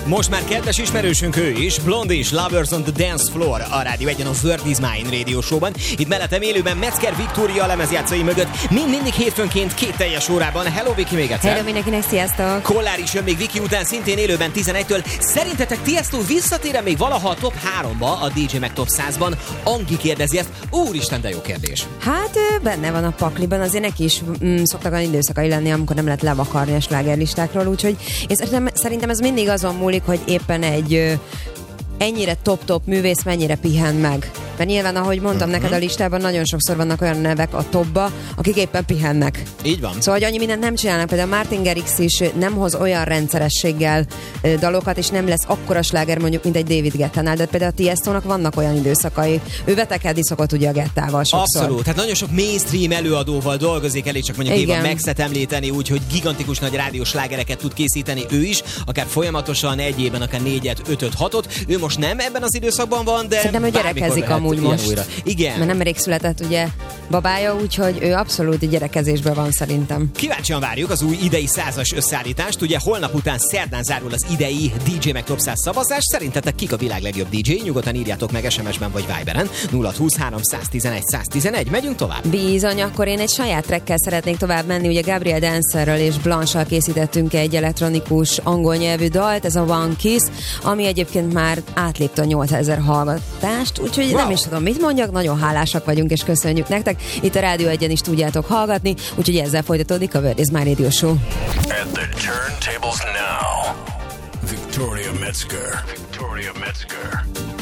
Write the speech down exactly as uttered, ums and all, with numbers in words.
Most már kedves ismerősünk ő is, Blondie is, Lovers on the Dance Floor, a Rádió egyen a World is Mine rádió showban. Itt mellettem élőben Metzger Viktória lemezjátszói mögött, mind mindig hétfőnként két teljes órában. Hello Viki, még egyszer. Hello mindenkinek, sziasztok. Kollár is jön még Viki után, szintén élőben tizenegytől. Szerintetek Tiesto visszatér még valaha a top háromba, a dé dzsé meg top százban? Angi kérdezi ezt. Úristen, de jó kérdés. Hát benne van a pakliban, azért neki is mm, szoktak olyan időszakai lenni, amikor nem lehet levakarni a slágerlistákról, úgyhogy én szerintem, szerintem ez mindig azon múlik, hogy éppen egy ö, ennyire top-top művész mennyire pihen meg. Mert nyilván, ahogy mondtam uh-huh. neked, a listában nagyon sokszor vannak olyan nevek a topba, akik éppen pihennek. Így van. Szóval, hogy annyi mindent nem csinálnak. Például Martin Garrix is nem hoz olyan rendszerességgel dalokat, és nem lesz akkora sláger mondjuk, mint egy David Guettanál, de például a Tiestónak vannak olyan időszakai. Ő vetekedni szokott ugye a Gettával sokszor. Abszolút. Tehát nagyon sok mainstream előadóval dolgozik, elég csak mondjuk Éva Maxet említeni, úgyhogy gigantikus nagy rádiós slágereket tud készíteni ő is, akár folyamatosan egy évben, akár négyet, ötöt, hatot. Ő most nem ebben az időszakban van, de szerintem ő gyerekezik amúgy most. Újra. Igen. Mert nemrég született ugye babája, úgyhogy ő abszolút gyerekezésben van szerintem. Kíváncsian várjuk az új idei százas összeállítást. Ugye holnap után szerdán zárul az idei dé dzsé meg top száz szavazás. Szerintetek kik a világ legjobb dé dzsé? Nyugodtan írjátok meg es em es-ben vagy Viberen. nulla húsz három tizenegy száz tizenegy. Megyünk tovább. Bizony, akkor én egy saját trackkel szeretnék tovább menni. Ugye Gabriel Dancerrel és Blanche-sal készítettünk egy elektronikus angol nyelvű dalt, ez a One Kiss, ami egyébként már átlépte a nyolcezer hallgatást, úgyhogy wow. nem is tudom, mit mondjak, nagyon hálásak vagyunk, és köszönjük nektek. Itt a Rádió egyen is tudjátok hallgatni, úgyhogy ezzel folytatódik a World is Mine Radio Show. At the turntables now, Victoria Metzger. Victoria Metzger.